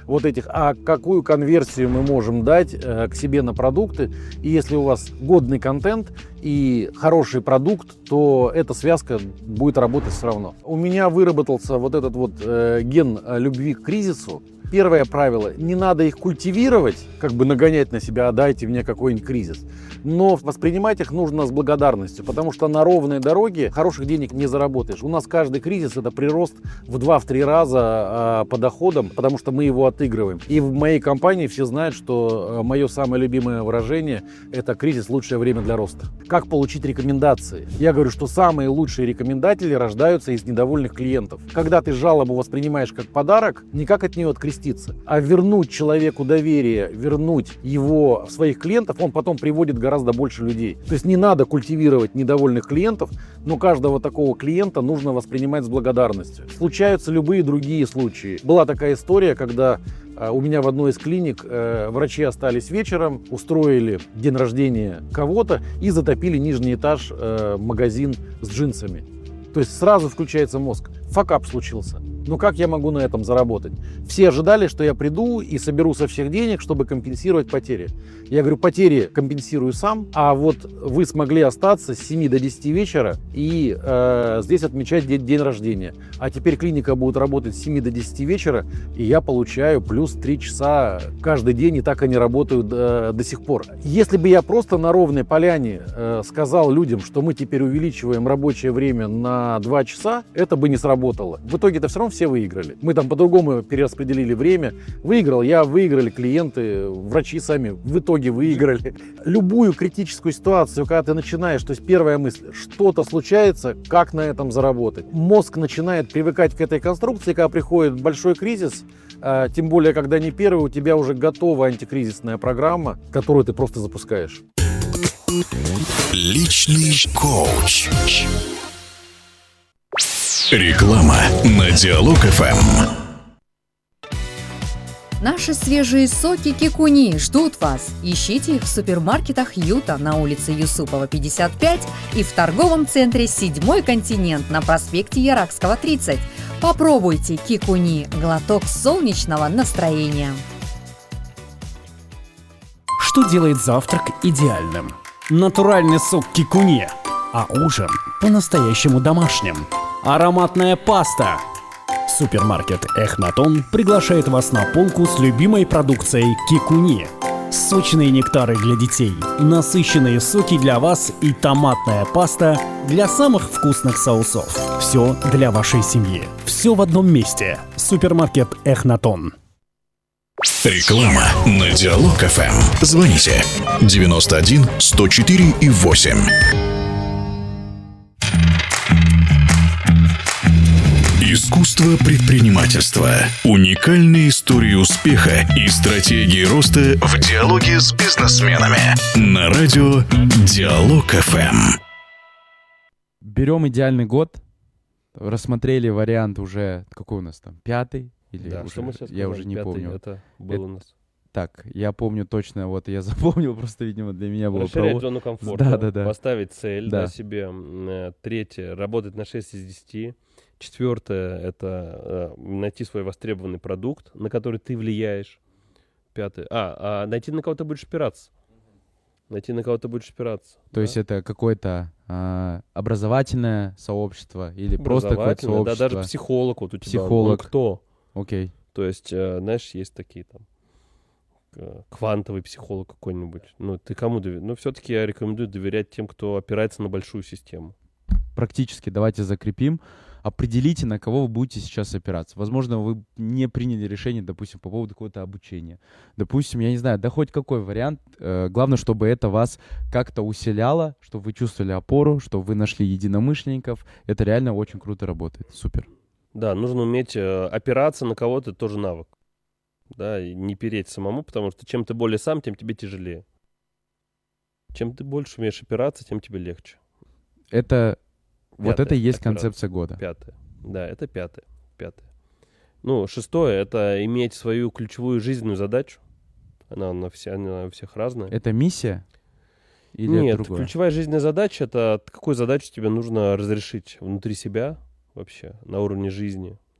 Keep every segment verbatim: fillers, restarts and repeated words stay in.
вот этих, а какую конверсию мы можем дать э, к себе на продукты. И если у вас годный контент и хороший продукт, то эта связка будет работать все равно. У меня выработался вот этот вот э, ген любви к кризису. Первое правило, не надо их культивировать, как бы нагонять на себя, а дайте мне какой-нибудь кризис. Но воспринимать их нужно с благодарностью, потому что на ровной дороге хороших денег не заработаешь. У нас каждый кризис — это прирост в два-три раза по доходам, потому что мы его отыгрываем. И в моей компании все знают, что мое самое любимое выражение — это кризис — лучшее время для роста. Как получить рекомендации? Я говорю, что самые лучшие рекомендатели рождаются из недовольных клиентов. Когда ты жалобу воспринимаешь как подарок, не как от нее откреститься, а вернуть человеку доверие, вернуть его в своих клиентов, он потом приводит гораздо больше людей. То есть не надо культивировать недовольных клиентов, но каждого такого клиента нужно воспринимать с благодарностью. Случаются любые другие случаи. Была такая история, когда у меня в одной из клиник э, врачи остались вечером, устроили день рождения кого-то и затопили нижний этаж э, магазин с джинсами. То есть сразу включается мозг. Факап случился. Ну как я могу на этом заработать? Все ожидали, что я приду и соберу со всех денег, чтобы компенсировать потери. Я говорю, потери компенсирую сам, а вот вы смогли остаться с семи до десяти вечера и э, здесь отмечать день, день рождения. А теперь клиника будет работать с семи до десяти вечера, и я получаю плюс три часа каждый день, и так они работают э, до сих пор. Если бы я просто на ровной поляне э, сказал людям, что мы теперь увеличиваем рабочее время на два часа, это бы не сработало. В итоге-то все равно все выиграли. Мы там по-другому перераспределили время. Выиграл я, выиграли клиенты, врачи сами в итоге выиграли. Любую критическую ситуацию, когда ты начинаешь, то есть первая мысль, что-то случается, как на этом заработать. Мозг начинает привыкать к этой конструкции, когда приходит большой кризис, тем более, когда не первый, у тебя уже готова антикризисная программа, которую ты просто запускаешь. Личный коуч. Реклама на Диалог эф эм. Наши свежие соки Кикуни ждут вас. Ищите их в супермаркетах Юта на улице Юсупова, пятьдесят пять и в торговом центре «Седьмой континент» на проспекте Яракского, тридцать. Попробуйте Кикуни – глоток солнечного настроения. Что делает завтрак идеальным? Натуральный сок Кикуни, а ужин по-настоящему домашним. Ароматная паста. Супермаркет Эхнатон приглашает вас на полку с любимой продукцией Кикуни. Сочные нектары для детей, насыщенные соки для вас и томатная паста для самых вкусных соусов. Все для вашей семьи. Все в одном месте. Супермаркет Эхнатон. Реклама на Диалог эф эм. Звоните девяносто один сто четыре и восемь. Искусство предпринимательства. Уникальные истории успеха и стратегии роста в диалоге с бизнесменами. На радио Диалог эф эм. Берем идеальный год. Рассмотрели вариант уже, какой у нас там, пятый? Или да, уже, что мы сейчас я сказали, уже не пятый, помню. Это был это, у нас. Так, я помню точно, вот я запомнил, просто, видимо, для меня было... Расширять право... зону комфорта, да, да, да. Поставить цель да. да, себе. Третье, работать на шесть из десяти. Четвертое, это э, найти свой востребованный продукт, на который ты влияешь. Пятое, а, а найти на кого ты будешь опираться. Найти на кого ты будешь опираться. То да? есть это какое-то а, образовательное сообщество или просто какое-то сообщество? Да, даже психолог вот у тебя. Психолог. Ну, кто? Окей. То есть, э, знаешь, есть такие там э, квантовый психолог какой-нибудь. Ну, ты кому доверяешь? Ну, все-таки я рекомендую доверять тем, кто опирается на большую систему. Практически давайте закрепим. Определите, на кого вы будете сейчас опираться. Возможно, вы не приняли решение, допустим, по поводу какого-то обучения. Допустим, я не знаю, да хоть какой вариант. Э, главное, чтобы это вас как-то усиляло, чтобы вы чувствовали опору, чтобы вы нашли единомышленников. Это реально очень круто работает. Супер. Да, нужно уметь э, опираться на кого-то, тоже навык. Да, и не переть самому, потому что чем ты более сам, тем тебе тяжелее. Чем ты больше умеешь опираться, тем тебе легче. Это... Пятое, вот это и есть опираться. концепция года. Пятое. Да, это пятое. Пятое. Ну, шестое, это иметь свою ключевую жизненную задачу. Она, она, вся, она у всех разная. Это миссия? Или Нет, это другое? Ключевая жизненная задача — это какую задачу тебе нужно разрешить внутри себя вообще, на уровне жизни.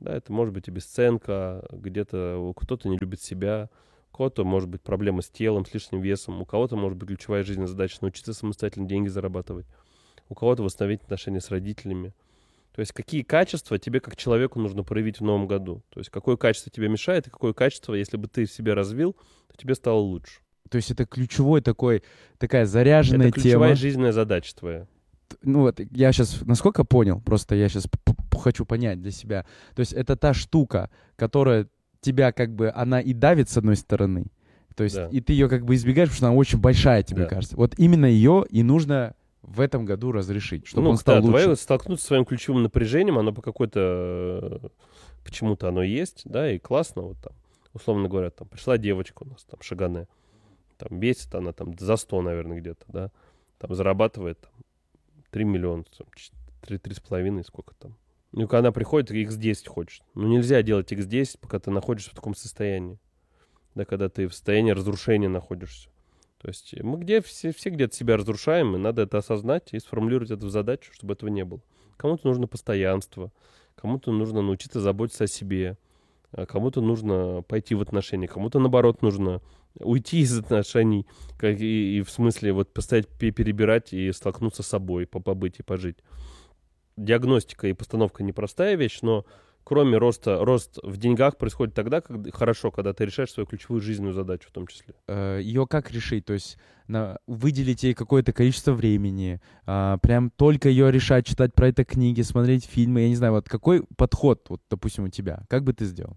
Да, это может быть обесценка, где-то кто-то не любит себя, у кого-то может быть проблема с телом, с лишним весом, у кого-то может быть ключевая жизненная задача научиться самостоятельно деньги зарабатывать, у кого-то восстановить отношения с родителями. То есть какие качества тебе как человеку нужно проявить в новом году? То есть какое качество тебе мешает, и какое качество, если бы ты в себе развил, то тебе стало лучше. То есть это ключевой такой, такая заряженная это ключевая тема. жизненная задача твоя. Ну вот, я сейчас, насколько понял, просто я сейчас хочу понять для себя. То есть это та штука, которая тебя как бы, она и давит с одной стороны, то есть Да. и ты ее как бы избегаешь, потому что она очень большая, тебе Да. кажется. Вот именно ее и нужно в этом году разрешить, чтобы ну, он стал да, лучше. давай столкнуться с своим ключевым напряжением, оно по какой-то... Почему-то оно есть, да, и классно, вот там, условно говоря, там, пришла девочка у нас, там, Шагане, там, весит она, там, за сто, наверное, где-то, да, там, зарабатывает, там, три миллиона, три, три с половиной, сколько там. Ну, когда она приходит, икс десять хочет. Ну, нельзя делать икс десять, пока ты находишься в таком состоянии, да, когда ты в состоянии разрушения находишься. То есть мы где все, все где-то себя разрушаем, и надо это осознать и сформулировать это в задачу, чтобы этого не было. Кому-то нужно постоянство, кому-то нужно научиться заботиться о себе, а кому-то нужно пойти в отношения, кому-то, наоборот, нужно уйти из отношений, как и, и в смысле вот постоять, перебирать и столкнуться с собой, побыть и пожить. Диагностика и постановка непростая вещь, но кроме роста, рост в деньгах происходит тогда, когда, хорошо, когда ты решаешь свою ключевую жизненную задачу в том числе. Ее как решить? То есть на, выделить ей какое-то количество времени, а, прям только ее решать, читать про это книги, смотреть фильмы, я не знаю, вот какой подход, вот, допустим, у тебя? Как бы ты сделал?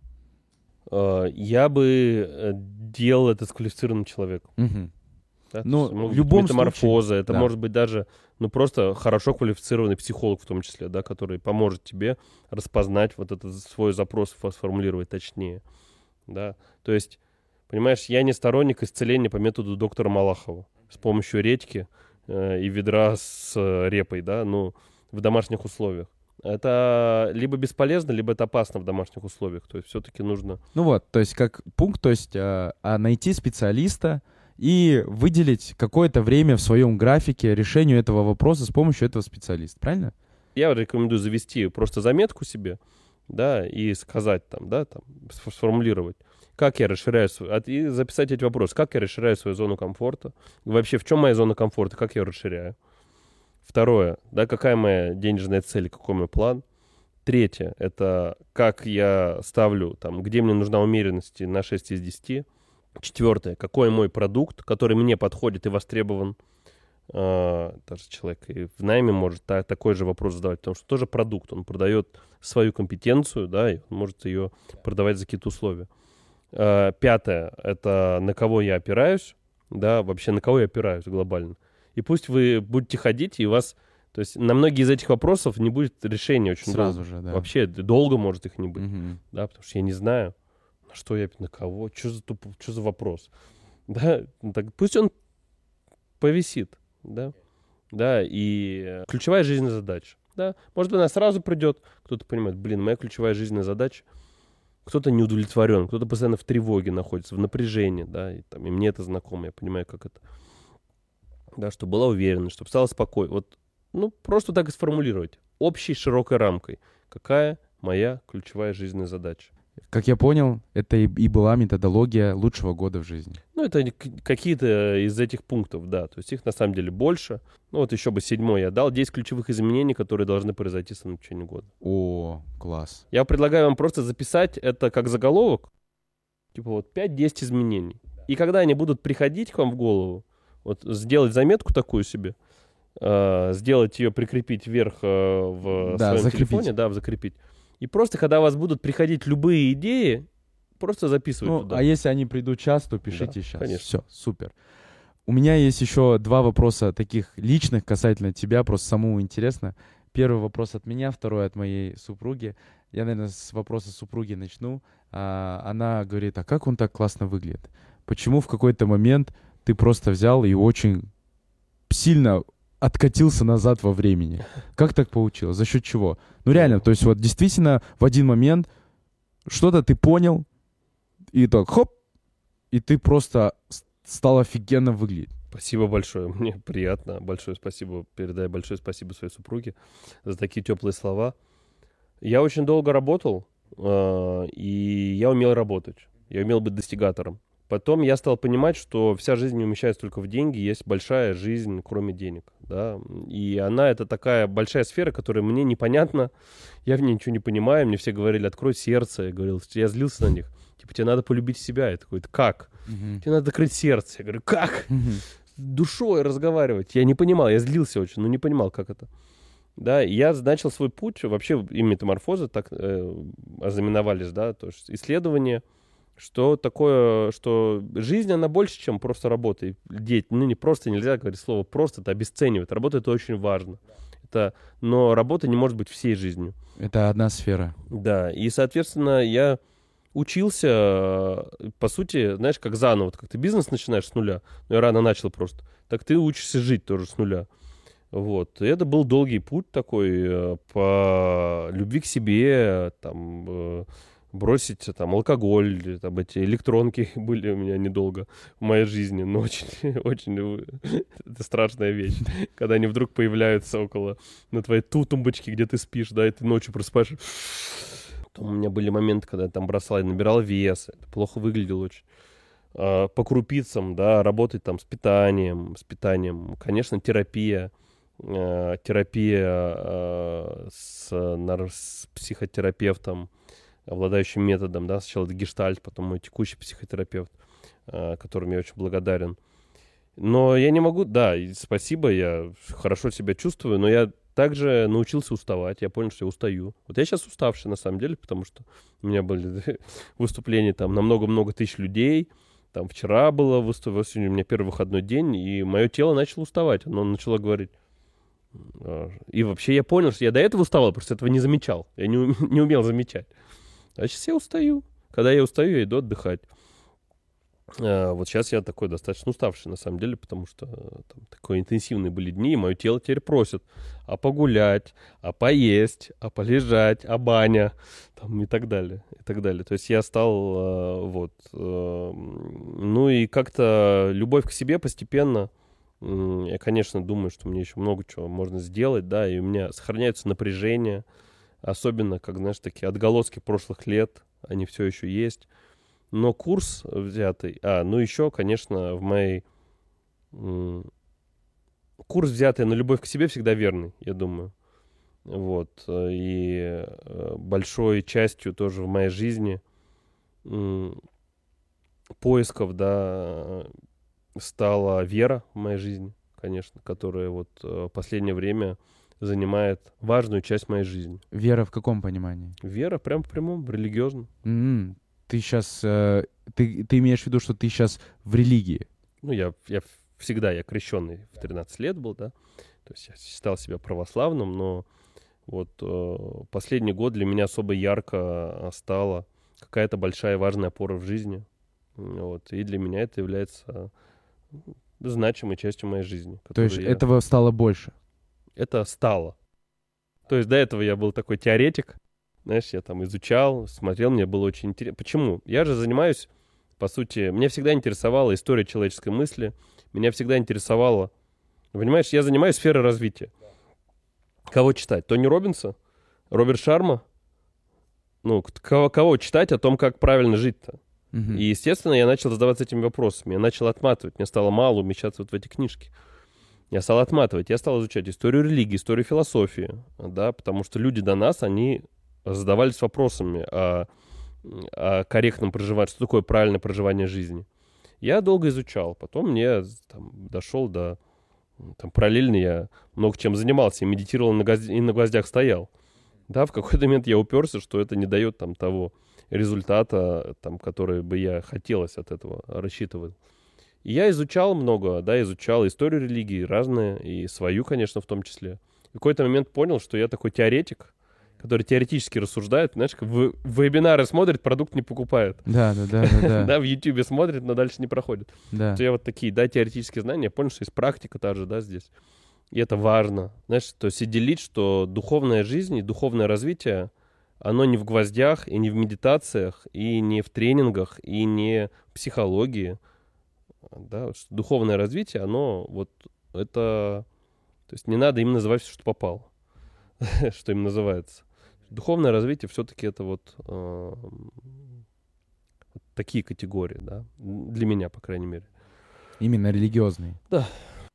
Я бы делал это с квалифицированным человеком. Угу. Да? Ну, в в любом метаморфоза, случае, это да. может быть даже, ну, просто хорошо квалифицированный психолог в том числе, да, который поможет тебе распознать вот этот свой запрос, сформулировать точнее, да. То есть, понимаешь, я не сторонник исцеления по методу доктора Малахова с помощью редьки э, и ведра с э, репой, да, ну, в домашних условиях. Это либо бесполезно, либо это опасно в домашних условиях. То есть все-таки нужно... Ну вот, то есть как пункт, то есть а, а найти специалиста и выделить какое-то время в своем графике решению этого вопроса с помощью этого специалиста, правильно? Я рекомендую завести просто заметку себе, да, и сказать там, да, там, сформулировать, как я расширяю свой... И записать эти вопросы, как я расширяю свою зону комфорта, и вообще в чем моя зона комфорта, как я ее расширяю. Второе, да, какая моя денежная цель, какой мой план. Третье, это как я ставлю, там, где мне нужна умеренность на шесть из десяти. Четвертое, какой мой продукт, который мне подходит и востребован. А, даже человек и в найме может та, такой же вопрос задавать, потому что тоже продукт, он продает свою компетенцию, да, и он может ее продавать за какие-то условия. А, пятое, это на кого я опираюсь, да, вообще на кого я опираюсь глобально. И пусть вы будете ходить, и у вас... То есть на многие из этих вопросов не будет решения очень Сразу долго. же, да. Вообще долго может их не быть. Мгм. Да, потому что я не знаю, на что я, на кого, что за, туп, что за вопрос. Да, ну так пусть он повисит, да. Да, и ключевая жизненная задача. Да, может быть, она сразу придет, кто-то понимает, блин, моя ключевая жизненная задача. Кто-то не удовлетворен, кто-то постоянно в тревоге находится, в напряжении, да, и, там, и мне это знакомо, я понимаю, как это. Да, чтобы была уверенность, чтобы стало спокойно. Вот, ну, просто так и сформулировать. Общей широкой рамкой. Какая моя ключевая жизненная задача? Как я понял, это и, и была методология лучшего года в жизни. Ну, это какие-то из этих пунктов, да. То есть их на самом деле больше. Ну, вот еще бы седьмой я дал. десять ключевых изменений, которые должны произойти с течение года. О, класс. Я предлагаю вам просто записать это как заголовок. Типа вот пять-десять изменений. И когда они будут приходить к вам в голову, вот сделать заметку такую себе, э, сделать ее, прикрепить вверх э, в Да, своем закрепить. телефоне, да, закрепить. И просто, когда у вас будут приходить любые идеи, просто записывать Ну, туда. а если они придут сейчас, то пишите Да, сейчас. конечно. Все, супер. У меня есть еще два вопроса таких личных касательно тебя, просто самому интересно. Первый вопрос от меня, второй от моей супруги. Я, наверное, с вопроса супруги начну. А, она говорит, а как он так классно выглядит? Почему в какой-то момент ты просто взял и очень сильно откатился назад во времени? Как так получилось? За счет чего? Ну реально, то есть вот действительно в один момент что-то ты понял, и так хоп, и ты просто с- стал офигенно выглядеть. Спасибо большое, мне приятно. Большое спасибо, передай большое спасибо своей супруге за такие теплые слова. Я очень долго работал э, и я умел работать, я умел быть достигатором. Потом я стал понимать, что вся жизнь не умещается только в деньги, есть большая жизнь, кроме денег, да, и она это такая большая сфера, которая мне непонятна, я в ней ничего не понимаю, мне все говорили, открой сердце, я говорил, я злился на них, типа, тебе надо полюбить себя, я такой, как? Мгм. Тебе надо открыть сердце, я говорю, как? Мгм. С душой разговаривать, я не понимал, я злился очень, но не понимал, как это. Да, и я начал свой путь, вообще и метаморфозы так э, ознаменовались, да, то есть исследование, что такое, что жизнь, она больше, чем просто работа. И деть, ну, не просто, нельзя говорить слово просто, это обесценивает. Работа — это очень важно. Это, но работа не может быть всей жизнью. Это одна сфера. Да, и, соответственно, я учился, э, по сути, знаешь, как заново. Вот как ты бизнес начинаешь с нуля, ну, я рано начал просто, так ты учишься жить тоже с нуля. Вот. И это был долгий путь такой э, по любви к себе, там, э, бросить там алкоголь, там эти электронки были у меня недолго в моей жизни, но очень, очень э, это страшная вещь, когда они вдруг появляются около, на твоей ту тумбочке, где ты спишь, да, и ты ночью просыпаешься. Потом у меня были моменты, когда я там бросал, я набирал вес, это плохо выглядело очень. А, по крупицам, да, работать там с питанием, с питанием, конечно, терапия. Э, терапия э, с, нар- с психотерапевтом, обладающим методом, да, сначала это гештальт, потом мой текущий психотерапевт, э, которому я очень благодарен. Но я не могу, да, и спасибо, я хорошо себя чувствую, но я также научился уставать, я понял, что я устаю. Вот я сейчас уставший, на самом деле, потому что у меня были выступления там на много-много тысяч людей. Там вчера было выступление, у меня первый выходной день, и мое тело начало уставать, оно начало говорить. И вообще я понял, что я до этого уставал, просто этого не замечал. Я не, ум- не умел замечать. А сейчас я устаю. Когда я устаю, я иду отдыхать. А, вот сейчас я такой достаточно уставший, на самом деле, потому что э, там такие интенсивные были дни, и мое тело теперь просит а погулять, а поесть, а полежать, а баня, там, и так далее, и так далее. То есть я стал, э, вот, э, ну и как-то любовь к себе постепенно. М, Я, конечно, думаю, что мне еще много чего можно сделать, да, и у меня сохраняется напряжение, особенно, как, знаешь, такие отголоски прошлых лет, они все еще есть. Но курс взятый, а, ну еще, конечно, в моей... м, Курс взятый на любовь к себе всегда верный, я думаю. Вот, э, и э, большой частью тоже в моей жизни м, поисков, да, стала вера в моей жизни, конечно, которая вот э, в последнее время занимает важную часть моей жизни. Вера в каком понимании? Вера прям в прямом, в религиозном. М, Ты сейчас... Ты, ты имеешь в виду, что ты сейчас в религии? Ну, я, я всегда, я крещенный в тринадцать лет был, да, то есть я считал себя православным, но вот э, последний год для меня особо ярко стала какая-то большая важная опора в жизни, вот, и для меня это является значимой частью моей жизни. То есть которую я- этого стало больше? Это стало. То есть до этого я был такой теоретик, знаешь, я там изучал, смотрел, мне было очень интересно. Почему? Я же занимаюсь, по сути, меня всегда интересовала история человеческой мысли, меня всегда интересовало, понимаешь, я занимаюсь сферой развития. Кого читать? Тони Роббинса? Роберт Шарма? Ну, к- кого, кого читать о том, как правильно жить-то? Мгм. И, естественно, я начал задаваться этими вопросами. Я начал отматывать. Мне стало мало умещаться вот в эти книжки. Я стал отматывать. Я стал изучать историю религии, историю философии. Да, потому что люди до нас, они задавались вопросами о, о корректном проживании. Что такое правильное проживание жизни? Я долго изучал. Потом мне там, дошел до... Там, параллельно я много чем занимался. И медитировал, и на, гвозд- и на гвоздях стоял. Да, в какой-то момент я уперся, что это не дает там того результата, там, который бы я хотелось от этого, рассчитывал. И я изучал много, да, изучал историю религии, разные, и свою, конечно, в том числе. В какой-то момент понял, что я такой теоретик, который теоретически рассуждает, знаешь, как в, в вебинары смотрит, продукт не покупает. Да, да, да, да, да. Да, в Ютубе смотрит, но дальше не проходит. Да. То я вот такие, да, теоретические знания, я понял, что есть практика та же, да, здесь. И это важно. Знаешь, то есть и делить, что духовная жизнь и духовное развитие, оно не в гвоздях, и не в медитациях, и не в тренингах, и не в психологии. Да, вот что духовное развитие, оно вот это... То есть не надо им называть все, что попало. Что им называется. Духовное развитие все-таки это вот э, такие категории, да, для меня, по крайней мере. Именно религиозный. Да.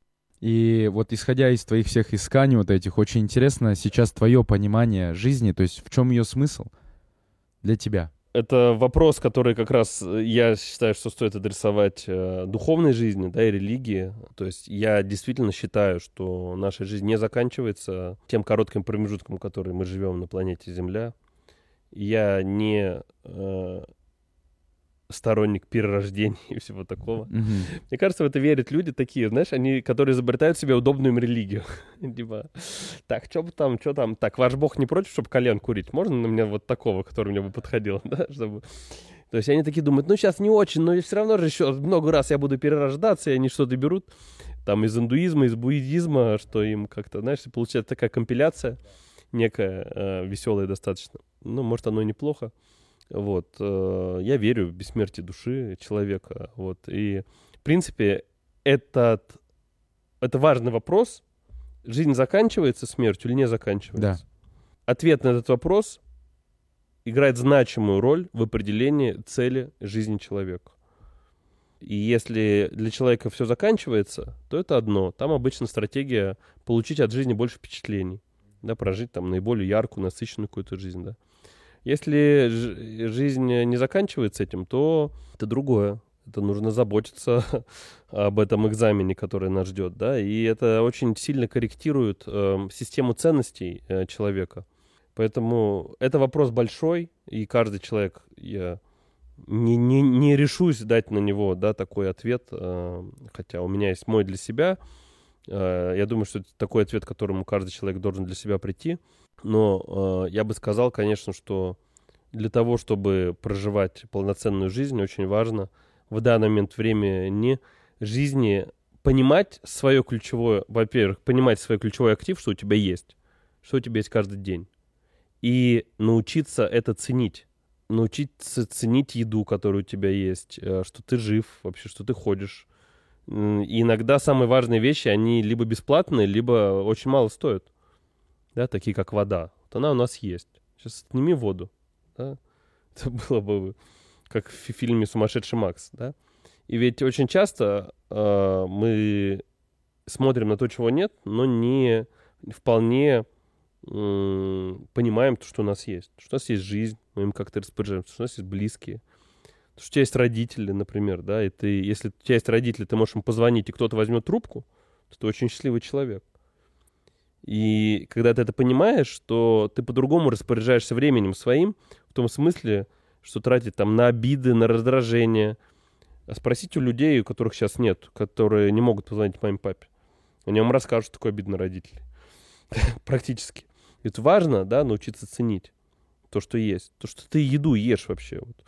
И вот исходя из твоих всех исканий вот этих, очень интересно сейчас твое понимание жизни, то есть в чем ее смысл для тебя? Это вопрос, который как раз я считаю, что стоит адресовать э, духовной жизни, да, и религии. То есть я действительно считаю, что наша жизнь не заканчивается тем коротким промежутком, который мы живем на планете Земля. Я не э, сторонник перерождений и всего такого. Mm-hmm. Мне кажется, в это верят люди такие, знаешь, они, которые изобретают себе удобную им религию. Типа, так, что бы там, что там, так, ваш бог не против, чтобы кальян курить? Можно на меня вот такого, который мне бы подходил, да, чтобы... То есть они такие думают, ну, сейчас не очень, но все равно же еще много раз я буду перерождаться, и они что-то берут там из индуизма, из буддизма, что им как-то, знаешь, получается такая компиляция некая, э, веселая достаточно. Ну, может, оно и неплохо. Вот, э, я верю в бессмертие души человека, вот, и, в принципе, этот, это важный вопрос, жизнь заканчивается смертью или не заканчивается? Да. Ответ на этот вопрос играет значимую роль в определении цели жизни человека. И если для человека все заканчивается, то это одно, там обычно стратегия получить от жизни больше впечатлений, да, прожить там наиболее яркую, насыщенную какую-то жизнь, да. Если ж- жизнь не заканчивается этим, то это другое. Это нужно заботиться об этом экзамене, который нас ждет, да, и это очень сильно корректирует э, систему ценностей э, человека. Поэтому это вопрос большой, и каждый человек, я не, не, не решусь дать на него, да, такой ответ, э, хотя у меня есть мой для себя. Э, я думаю, что это такой ответ, к которому каждый человек должен для себя прийти. Но э, я бы сказал, конечно, что для того, чтобы проживать полноценную жизнь, очень важно в данный момент времени жизни понимать свое ключевое, во-первых, понимать свой ключевой актив, что у тебя есть, что у тебя есть каждый день, и научиться это ценить, научиться ценить еду, которая у тебя есть, э, что ты жив вообще, что ты ходишь. И иногда самые важные вещи, они либо бесплатные, либо очень мало стоят. Да, такие как вода. Вот она у нас есть. Сейчас сними воду. Да? Это было бы как в фильме «Сумасшедший Макс». Да? И ведь очень часто э, мы смотрим на то, чего нет, но не вполне э, понимаем то, что у нас есть. Что у нас есть жизнь, мы им как-то распоряжаемся, что у нас есть близкие. Что у тебя есть родители, например, да, и ты, если у тебя есть родители, ты можешь им позвонить, и кто-то возьмет трубку, то ты очень счастливый человек. И когда ты это понимаешь, то ты по-другому распоряжаешься временем своим, в том смысле, что тратить там на обиды, на раздражение. А спросите у людей, у которых сейчас нет, которые не могут позвонить маме, папе. Они вам расскажут, что такое обида на родителей. Практически. Это важно, да, научиться ценить то, что есть. То, что ты еду ешь вообще. Вот.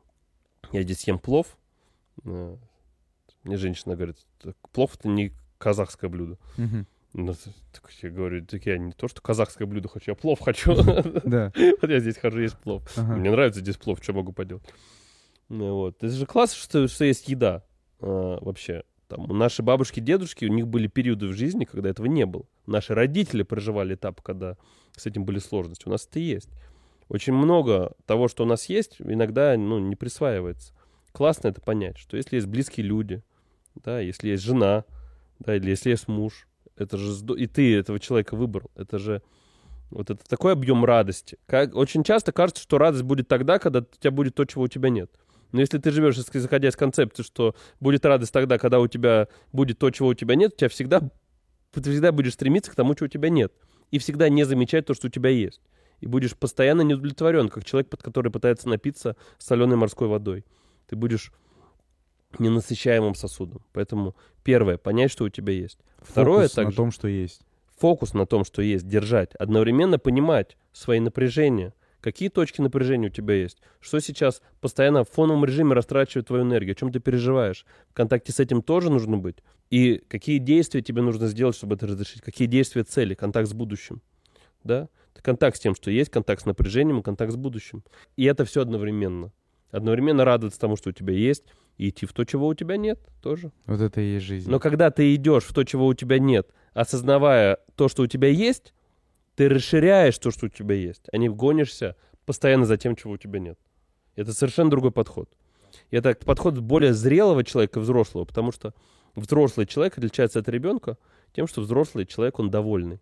Я здесь ем плов. Мне женщина говорит, плов — это не казахское блюдо. Мгм. Ну, так я говорю, так я не то, что казахское блюдо хочу, я плов хочу. Да. Вот я здесь хожу, есть плов. Ага. Мне нравится здесь плов, что могу поделать. Ну, вот. Это же классно, что, что есть еда а, вообще. Там, у нашей бабушки, дедушки, у них были периоды в жизни, когда этого не было. Наши родители проживали этап, когда с этим были сложности. У нас это есть. Очень много того, что у нас есть, иногда, ну, не присваивается. Классно это понять, что если есть близкие люди, да, если есть жена, да, или если есть муж, это же здо... и ты этого человека выбрал. Это же вот это такой объем радости. Как... Очень часто кажется, что радость будет тогда, когда у тебя будет то, чего у тебя нет. Но если ты живешь, исходя из концепции, что будет радость тогда, когда у тебя будет то, чего у тебя нет, у тебя всегда, ты всегда будешь стремиться к тому, чего у тебя нет. И всегда не замечать то, что у тебя есть. И будешь постоянно неудовлетворен, как человек, который пытается напиться соленой морской водой. Ты будешь ненасыщаемым сосудом. Поэтому первое — понять, что у тебя есть. Второе — Фокус на также том, что есть. фокус на том, что есть, держать. Одновременно понимать свои напряжения. Какие точки напряжения у тебя есть? Что сейчас постоянно в фоновом режиме растрачивает твою энергию? О чем ты переживаешь? В контакте с этим тоже нужно быть. И какие действия тебе нужно сделать, чтобы это разрешить? Какие действия, цели? Контакт с будущим. Да? Контакт с тем, что есть, контакт с напряжением и контакт с будущим. И это все одновременно. Одновременно радоваться тому, что у тебя есть, и идти в то, чего у тебя нет, тоже. Вот это и есть жизнь. Но когда ты идешь в то, чего у тебя нет, осознавая то, что у тебя есть, Ты расширяешь то, что у тебя есть, а не гонишься постоянно за тем, чего у тебя нет. Это совершенно другой подход. И это подход более зрелого человека, взрослого, потому что взрослый человек отличается от ребенка тем, что взрослый человек, он довольный.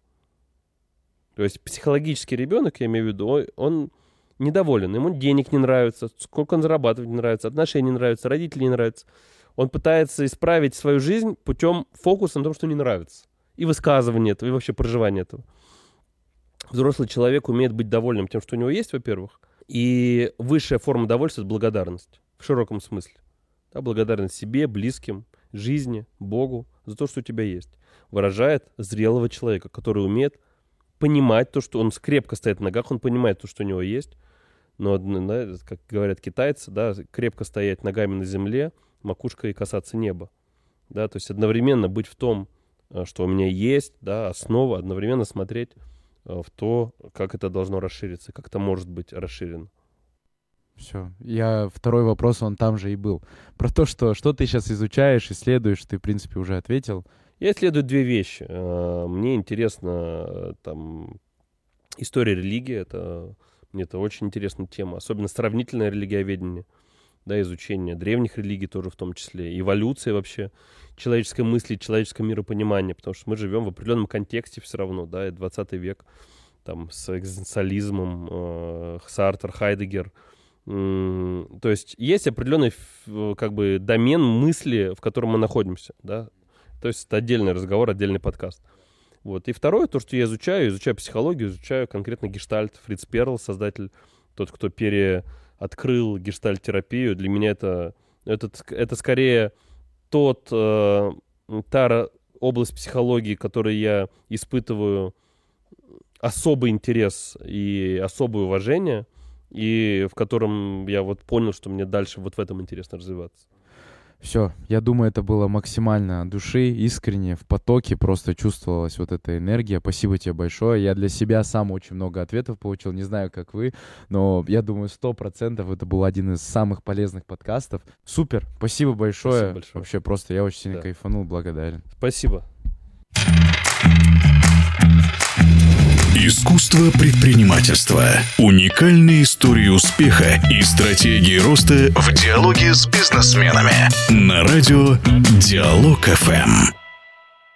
То есть психологический ребенок, я имею в виду, он недоволен, ему денег не нравится, сколько он зарабатывает не нравится, отношения не нравятся, родители не нравятся. Он пытается исправить свою жизнь путем фокуса на том, что не нравится. И высказывания этого, и вообще проживания этого. Взрослый человек умеет быть довольным тем, что у него есть, во-первых. И высшая форма довольства — это благодарность. В широком смысле. Да, благодарность себе, близким, жизни, Богу за то, что у тебя есть. Выражает зрелого человека, который умеет понимать то, что он крепко стоит на ногах, он понимает то, что у него есть. Но, да, как говорят китайцы, да, крепко стоять ногами на земле, макушкой касаться неба. Да, то есть одновременно быть в том, что у меня есть, да, основа, одновременно смотреть в то, как это должно расшириться, как это может быть расширено. Все. Я второй вопрос, он там же и был. Про то, что, что ты сейчас изучаешь, исследуешь, ты, в принципе, уже ответил. Я исследую две вещи. Мне интересна там история религии, это, мне это очень интересная тема, особенно сравнительное религиоведение, да, изучение древних религий тоже в том числе, эволюция вообще человеческой мысли, человеческого миропонимания, потому что мы живем в определенном контексте все равно, да, и двадцатый век, там, с экзистенциализмом, э, Сартр, Хайдеггер. М- то есть есть определенный, как бы, домен мысли, в котором мы находимся, да, то есть это отдельный разговор, отдельный подкаст. Вот. И второе, то, что я изучаю, изучаю психологию, изучаю конкретно гештальт. Фриц Перль, создатель, тот, кто переоткрыл гештальт-терапию, для меня это, это, это скорее тот, э, та область психологии, которой я испытываю особый интерес и особое уважение, и в котором я вот понял, что мне дальше вот в этом интересно развиваться. Все, я думаю, это было максимально от души, искренне, в потоке просто чувствовалась вот эта энергия. Спасибо тебе большое. Я для себя сам очень много ответов получил, не знаю, как вы, но я думаю, сто процентов это был один из самых полезных подкастов. Супер, спасибо большое. Спасибо большое. Вообще просто я очень сильно Да. кайфанул, благодарен. Спасибо. Искусство предпринимательства. Уникальные истории успеха и стратегии роста в диалоге с бизнесменами. На радио Диалог эф эм.